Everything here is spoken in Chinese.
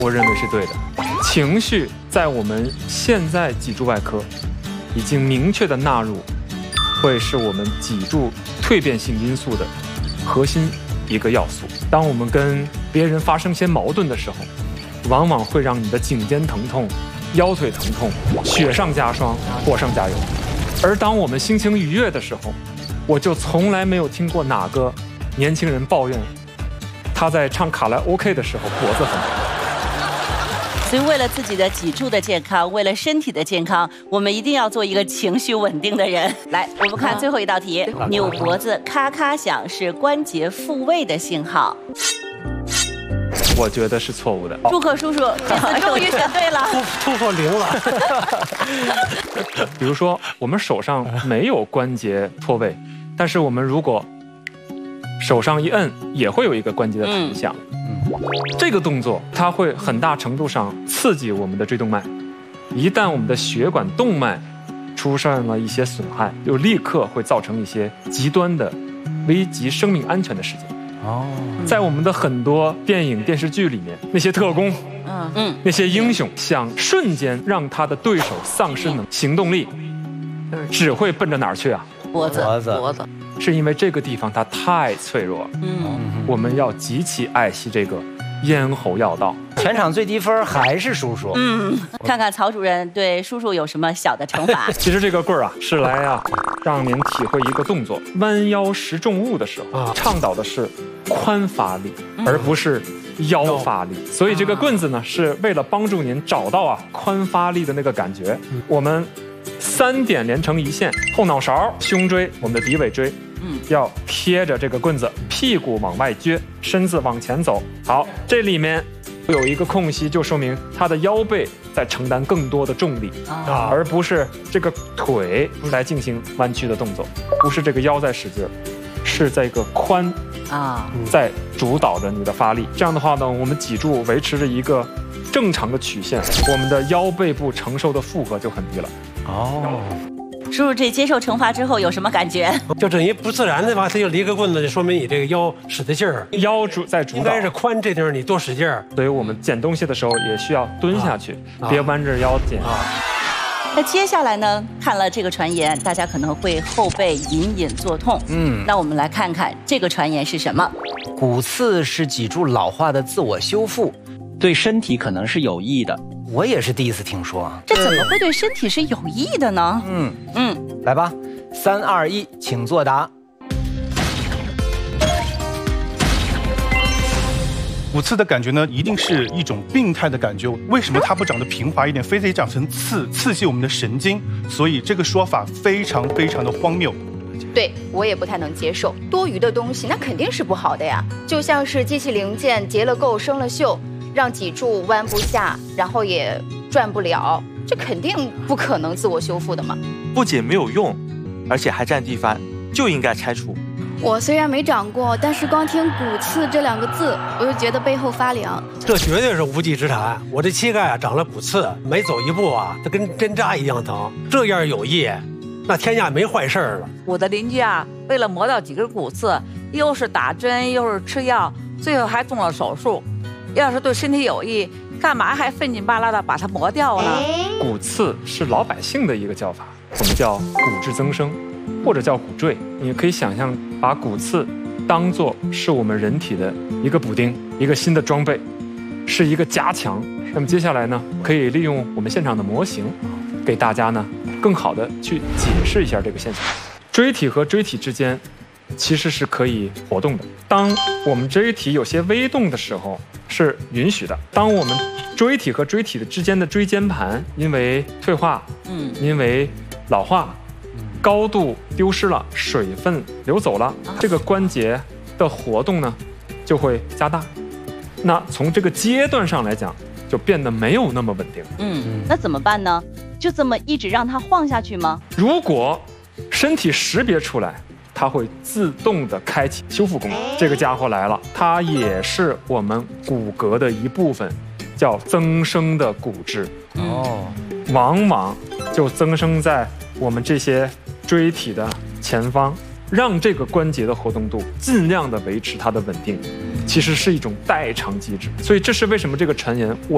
我认为是对的。情绪在我们现在脊柱外科已经明确的纳入，会是我们脊柱蜕变性因素的核心一个要素。当我们跟别人发生些矛盾的时候，往往会让你的颈肩疼痛、腰腿疼痛雪上加霜、火上加油。而当我们心情愉悦的时候，我就从来没有听过哪个年轻人抱怨他在唱卡拉 OK 的时候脖子很疼。 所以为了自己的脊柱的健康，为了身体的健康，我们一定要做一个情绪稳定的人。来，我们看最后一道题，扭脖子咔咔响是关节复位的信号。 我觉得是错误的。 祝贺叔叔，这次终于选对了， 突破0了。 比如说，我们手上没有关节脱位，但是我们如果手上一摁，也会有一个关节的弹响。这个动作它会很大程度上刺激我们的椎动脉，一旦我们的血管动脉出现了一些损害，就立刻会造成一些极端的危及生命安全的事件。在我们的很多电影电视剧里面，那些特工，那些英雄想瞬间让他的对手丧失行动力，只会奔着哪儿去啊？ 脖子。 是因为这个地方它太脆弱了。我们要极其爱惜这个咽喉要道。 全场最低分还是叔叔。 看看曹主任对叔叔有什么小的惩罚。 其实这个棍儿啊，是来让您体会一个动作：弯腰拾重物的时候，倡导的是髋发力，而不是腰发力。所以这个棍子呢，是为了帮助您找到髋发力的那个感觉。我们3点连成一线，后脑勺、胸椎、我们的骶尾椎，要贴着这个棍子，屁股往外撅，身子往前走。好，这里面有一个空隙，就说明他的腰背在承担更多的重力，而不是这个腿来进行弯曲的动作，不是这个腰在使劲，是这个髋在主导着你的发力。这样的话呢，我们脊柱维持着一个正常的曲线，我们的腰背部承受的负荷就很低了。 叔叔，这接受惩罚之后有什么感觉？ 就等于不自然的吧，他就离个棍子，就说明你这个腰使的劲儿， 腰在主导， 应该是髋这地方你多使劲儿。 所以我们捡东西的时候也需要蹲下去，别弯着腰捡。 那接下来呢？看了这个传言，大家可能会后背隐隐作痛。那我们来看看这个传言是什么？ 骨刺是脊柱老化的自我修复， 对身体可能是有益的。 我也是第一次听说。 这怎么会对身体是有益的呢？ 来吧，3、2、1，请作答。 骨刺的感觉呢，一定是一种病态的感觉。为什么它不长得平滑一点，非得长成刺，刺激我们的神经？所以这个说法非常非常的荒谬。 对，我也不太能接受。多余的东西那肯定是不好的呀，就像是机器零件结了垢生了锈，让脊柱弯不下，然后也转不了，这肯定不可能自我修复的嘛。 不仅没有用，而且还占地方，就应该拆除。 我虽然没长过，但是光听骨刺这2个字，我就觉得背后发凉。 这绝对是无稽之谈。我这膝盖长了骨刺，每走一步它跟针扎一样疼。这样有益，那天下没坏事了。 我的邻居为了磨掉几根骨刺，又是打针又是吃药，最后还动了手术。要是对身体有益，干嘛还费劲巴拉的把它磨掉呢？ 骨刺是老百姓的一个叫法，我们叫骨质增生，或者叫骨赘。你可以想象，把骨刺当作是我们人体的一个补丁，一个新的装备，是一个加强。那么接下来呢，可以利用我们现场的模型，给大家呢更好的去解释一下这个现象。椎体和椎体之间其实是可以活动的。当我们椎体有些微动的时候是允许的。当我们椎体和椎体的之间的椎间盘因为退化，因为老化，高度丢失了，水分流走了，这个关节的活动呢就会加大。那从这个阶段上来讲，就变得没有那么稳定。 那怎么办呢？就这么一直让它晃下去吗？ 如果身体识别出来，它会自动的开启修复功能。这个家伙来了，它也是我们骨骼的一部分，叫增生的骨质。往往就增生在我们这些椎体的前方，让这个关节的活动度尽量的维持它的稳定，其实是一种代偿机制。所以这是为什么这个传言我